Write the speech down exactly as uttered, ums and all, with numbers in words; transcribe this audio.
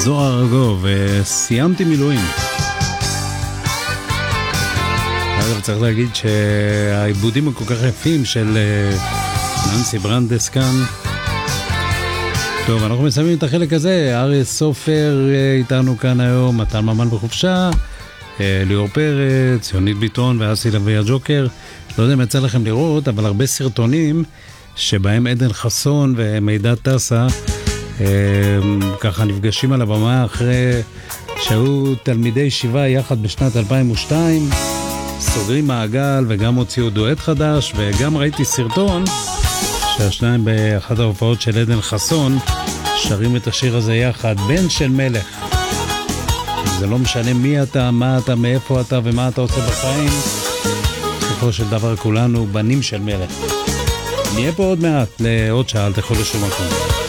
זוהר ארגוב, וסיימתי מילואים. אגב, צריך להגיד שהעיבודים כל כך יפים של ננסי ברנדס כאן. טוב, אנחנו מסיימים את החלק הזה. אריס סופר איתנו כאן היום, מתן ממן בחופשה, ליאור פרץ, יונית ביטון ואסי לוי הג'וקר. לא יודע אם יצא לכם לראות, אבל הרבה סרטונים שבהם עדן חסון ומידע טסה ככה נפגשים על הבמה אחרי שהיו תלמידי ישיבה יחד בשנת אלפיים ושתיים, סוגרים מעגל וגם הוציאו דואט חדש, וגם ראיתי סרטון שהשניים באחת ההופעות של עדן חסון שרים את השיר הזה יחד, בן של מלך. זה לא משנה מי אתה, מה אתה, מאיפה אתה ומה אתה עושה בחיים, בסופו של דבר כולנו בנים של מלך. נהיה פה עוד מעט לעוד שעה, אל תלכו לשום מקום.